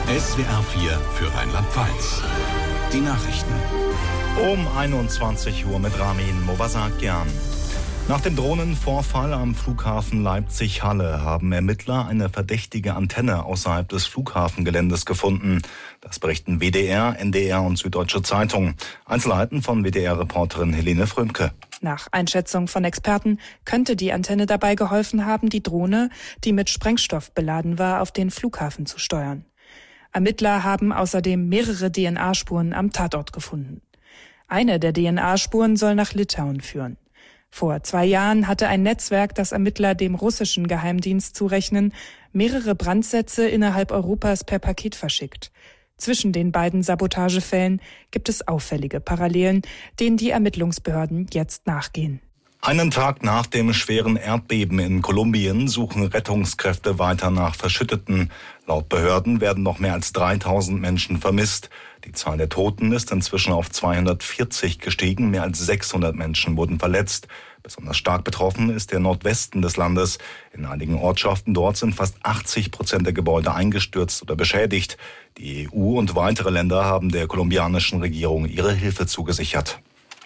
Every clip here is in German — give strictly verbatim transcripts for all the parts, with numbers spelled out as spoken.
S W R vier für Rheinland-Pfalz. Die Nachrichten. Um einundzwanzig Uhr mit Ramin Movasakian. Nach dem Drohnenvorfall am Flughafen Leipzig-Halle haben Ermittler eine verdächtige Antenne außerhalb des Flughafengeländes gefunden. Das berichten W D R, N D R und Süddeutsche Zeitung. Einzelheiten von W D R-Reporterin Helene Frömke. Nach Einschätzung von Experten könnte die Antenne dabei geholfen haben, die Drohne, die mit Sprengstoff beladen war, auf den Flughafen zu steuern. Ermittler haben außerdem mehrere D N A-Spuren am Tatort gefunden. Eine der D N A-Spuren soll nach Litauen führen. Vor zwei Jahren hatte ein Netzwerk, das Ermittler dem russischen Geheimdienst zurechnen, mehrere Brandsätze innerhalb Europas per Paket verschickt. Zwischen den beiden Sabotagefällen gibt es auffällige Parallelen, denen die Ermittlungsbehörden jetzt nachgehen. Einen Tag nach dem schweren Erdbeben in Kolumbien suchen Rettungskräfte weiter nach Verschütteten. Laut Behörden werden noch mehr als dreitausend Menschen vermisst. Die Zahl der Toten ist inzwischen auf zweihundertvierzig gestiegen. Mehr als sechshundert Menschen wurden verletzt. Besonders stark betroffen ist der Nordwesten des Landes. In einigen Ortschaften dort sind fast achtzig Prozent der Gebäude eingestürzt oder beschädigt. Die E U und weitere Länder haben der kolumbianischen Regierung ihre Hilfe zugesichert.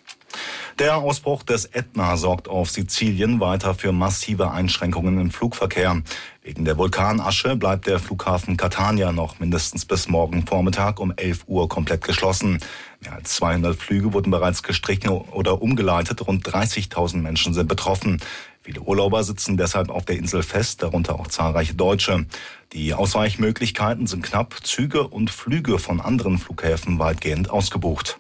Der Ausbruch des Ätna sorgt auf Sizilien weiter für massive Einschränkungen im Flugverkehr. Wegen der Vulkanasche bleibt der Flughafen Catania noch mindestens bis morgen Vormittag um elf Uhr komplett geschlossen. Mehr als zweihundert Flüge wurden bereits gestrichen oder umgeleitet. Rund dreißigtausend Menschen sind betroffen. Viele Urlauber sitzen deshalb auf der Insel fest, darunter auch zahlreiche Deutsche. Die Ausweichmöglichkeiten sind knapp, Züge und Flüge von anderen Flughäfen weitgehend ausgebucht.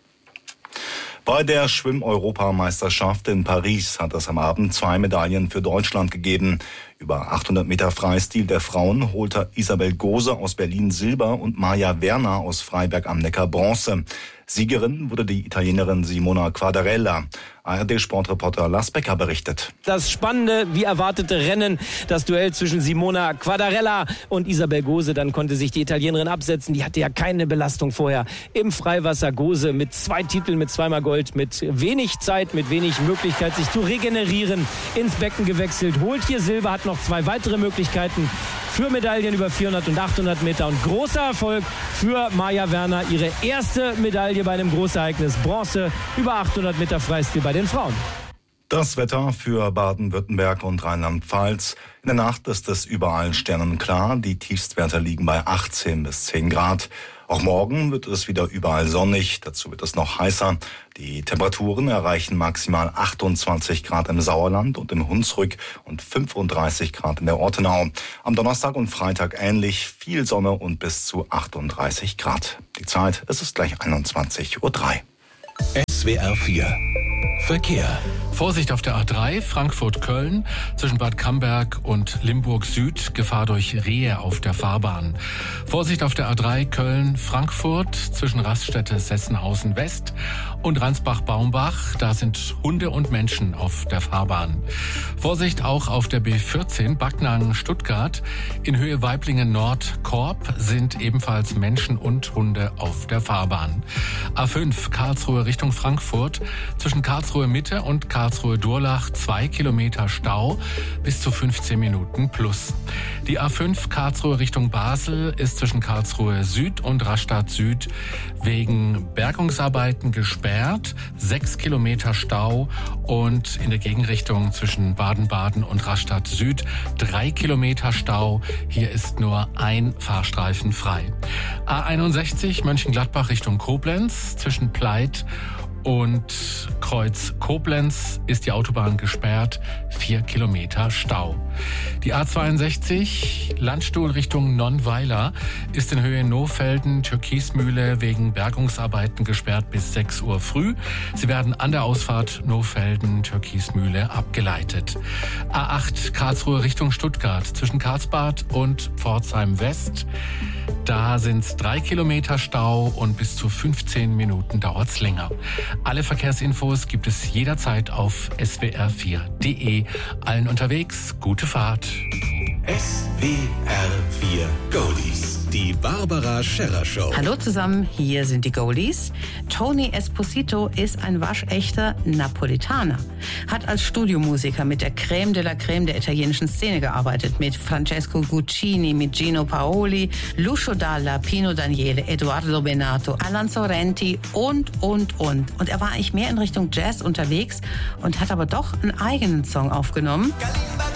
Bei der Schwimm-Europameisterschaft in Paris hat es am Abend zwei Medaillen für Deutschland gegeben. Über achthundert Meter Freistil der Frauen holte Isabel Gose aus Berlin Silber und Maja Werner aus Freiberg am Neckar Bronze. Siegerin wurde die Italienerin Simona Quadarella. A R D-Sportreporter Lars Becker berichtet. Das spannende, wie erwartete Rennen, das Duell zwischen Simona Quadarella und Isabel Gose. Dann konnte sich die Italienerin absetzen. Die hatte ja keine Belastung vorher im Freiwasser. Gose mit zwei Titeln, mit zweimal Gold, mit wenig Zeit, mit wenig Möglichkeit, sich zu regenerieren, ins Becken gewechselt. Holt hier Silber, hat noch zwei weitere Möglichkeiten für Medaillen über vierhundert und achthundert Meter. Und großer Erfolg für Maja Werner. Ihre erste Medaille bei einem Großereignis. Bronze über achthundert Meter Freistil bei den Frauen. Das Wetter für Baden-Württemberg und Rheinland-Pfalz. In der Nacht ist es überall sternenklar. Die Tiefstwerte liegen bei achtzehn bis zehn Grad. Auch morgen wird es wieder überall sonnig. Dazu wird es noch heißer. Die Temperaturen erreichen maximal achtundzwanzig Grad im Sauerland und im Hunsrück und fünfunddreißig Grad in der Ortenau. Am Donnerstag und Freitag ähnlich, viel Sonne und bis zu achtunddreißig Grad. Die Zeit, es ist gleich einundzwanzig Uhr drei. S W R vier Verkehr. Vorsicht auf der A drei Frankfurt-Köln zwischen Bad Camberg und Limburg Süd, Gefahr durch Rehe auf der Fahrbahn. Vorsicht auf der A drei Köln-Frankfurt zwischen Raststätte Sessenhausen West und Ransbach-Baumbach, da sind Hunde und Menschen auf der Fahrbahn. Vorsicht auch auf der B vierzehn Backnang-Stuttgart in Höhe Weiblingen-Nord-Korb sind ebenfalls Menschen und Hunde auf der Fahrbahn. A fünf Karlsruhe Richtung Frankfurt zwischen Karlsruhe Mitte und Karlsruhe Durlach zwei Kilometer Stau bis zu fünfzehn Minuten plus. Die A fünf Karlsruhe Richtung Basel ist zwischen Karlsruhe Süd und Rastatt Süd wegen Bergungsarbeiten gesperrt, sechs Kilometer Stau und in der Gegenrichtung zwischen Baden-Baden und Rastatt Süd drei Kilometer Stau. Hier ist nur ein Fahrstreifen frei. A einundsechzig Mönchengladbach Richtung Koblenz zwischen Pleit und Kreuz Koblenz ist die Autobahn gesperrt, vier Kilometer Stau. Die A zweiundsechzig Landstuhl Richtung Nonnweiler ist in Höhe Nohfelden, Türkismühle wegen Bergungsarbeiten gesperrt bis sechs Uhr früh. Sie werden an der Ausfahrt Nohfelden, Türkismühle abgeleitet. A acht Karlsruhe Richtung Stuttgart zwischen Karlsbad und Pforzheim West. Da sind es drei Kilometer Stau und bis zu fünfzehn Minuten dauert's länger. Alle Verkehrsinfos gibt es jederzeit auf S W R vier punkt de. Allen unterwegs, gute Fahrt. S W R vier Goldies. Die Barbara Scherrer Show. Hallo zusammen, hier sind die Goldies. Tony Esposito ist ein waschechter Napolitaner. Hat als Studiomusiker mit der Crème de la Crème der italienischen Szene gearbeitet. Mit Francesco Guccini, mit Gino Paoli, Lucio Dalla, Pino Daniele, Edoardo Bennato, Alan Sorrenti und, und, und. Und er war eigentlich mehr in Richtung Jazz unterwegs und hat aber doch einen eigenen Song aufgenommen. Kalimba.